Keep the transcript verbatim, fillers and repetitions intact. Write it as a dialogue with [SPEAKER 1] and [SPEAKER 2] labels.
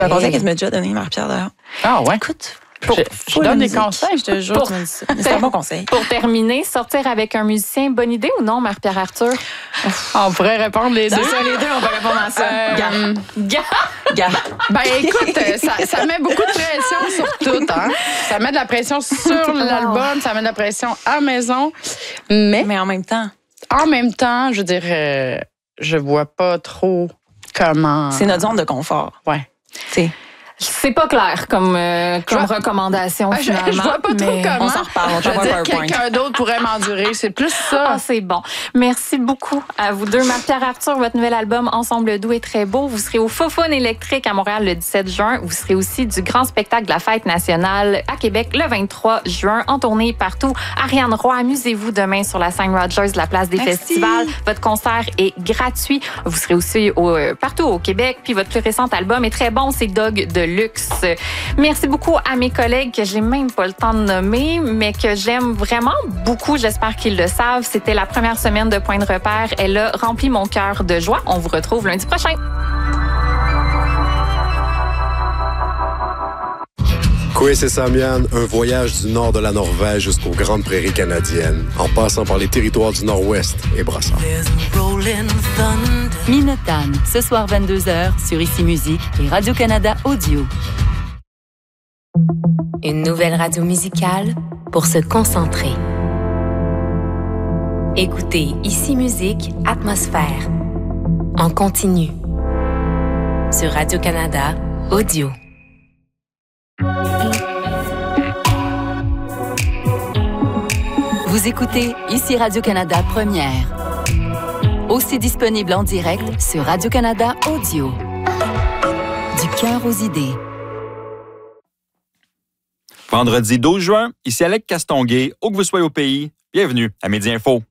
[SPEAKER 1] Un conseil que tu m'as déjà donné, Marie-Pierre, d'ailleurs.
[SPEAKER 2] Ah ouais?
[SPEAKER 1] Écoute,
[SPEAKER 2] Pour, je, je donne des conseils.
[SPEAKER 1] Je te jure,
[SPEAKER 3] Pour,
[SPEAKER 1] tu m'as dit ça. C'est un bon conseil.
[SPEAKER 3] Pour terminer, sortir avec un musicien, bonne idée ou non, Marie-Pierre Arthur?
[SPEAKER 2] On pourrait répondre les deux.
[SPEAKER 1] C'est ça, les deux, on peut répondre à ça.
[SPEAKER 2] Euh,
[SPEAKER 1] Gars.
[SPEAKER 3] Gars.
[SPEAKER 1] Gars.
[SPEAKER 2] Ben écoute, ça, ça met beaucoup de pression sur tout. Hein? Ça met de la pression sur l'album, ça met de la pression à la maison. Mais,
[SPEAKER 1] Mais en même temps,
[SPEAKER 2] en même temps, je veux dire, euh, je vois pas trop comment...
[SPEAKER 1] c'est notre zone de confort.
[SPEAKER 2] Ouais.
[SPEAKER 1] Tu sais.
[SPEAKER 3] C'est pas clair comme, euh, comme
[SPEAKER 2] vois-
[SPEAKER 3] recommandation,
[SPEAKER 2] Ah, je,
[SPEAKER 3] finalement.
[SPEAKER 2] je vois pas trop
[SPEAKER 3] mais-
[SPEAKER 2] comment.
[SPEAKER 1] on s'en reparle, on
[SPEAKER 2] Je veux
[SPEAKER 1] t'envoie
[SPEAKER 2] dire,
[SPEAKER 1] un PowerPoint.
[SPEAKER 2] quelqu'un d'autre pourrait m'endurer. C'est plus ça.
[SPEAKER 3] Ah, c'est bon. Merci beaucoup à vous deux. Marie-Pierre Arthur, votre nouvel album Ensemble doux est très beau. Vous serez au Fofone électrique à Montréal le dix-sept juin. Vous serez aussi du grand spectacle de la Fête nationale à Québec le vingt-trois juin, en tournée partout. Ariane Roy, amusez-vous demain sur la scène Rogers de la place des
[SPEAKER 1] Merci.
[SPEAKER 3] festivals. Votre concert est gratuit. Vous serez aussi au, euh, partout au Québec. Puis votre plus récent album est très bon, c'est Dog de luxe. Merci beaucoup à mes collègues que j'ai même pas le temps de nommer, mais que j'aime vraiment beaucoup. J'espère qu'ils le savent. C'était la première semaine de Point de repère. Elle a rempli mon cœur de joie. On vous retrouve lundi prochain.
[SPEAKER 4] Québec et Samian, un voyage du nord de la Norvège jusqu'aux grandes prairies canadiennes, en passant par les territoires du Nord-Ouest et Brassard.
[SPEAKER 5] Minotagne, ce soir vingt-deux heures sur Ici Musique et Radio-Canada Audio.
[SPEAKER 6] Une nouvelle radio musicale pour se concentrer. Écoutez Ici Musique, Atmosphère. En continu. Sur Radio-Canada Audio.
[SPEAKER 5] Vous écoutez Ici Radio-Canada Première. Aussi disponible en direct sur Radio-Canada Audio. Du cœur aux idées.
[SPEAKER 7] Vendredi douze juin, ici Alec Castonguay, où que vous soyez au pays, bienvenue à Midi Info.